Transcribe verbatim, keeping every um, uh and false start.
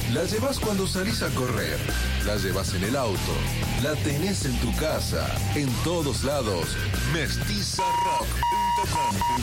La llevas cuando salís a correr, la llevas en el auto, la tenés en tu casa, en todos lados. mestiza rock punto com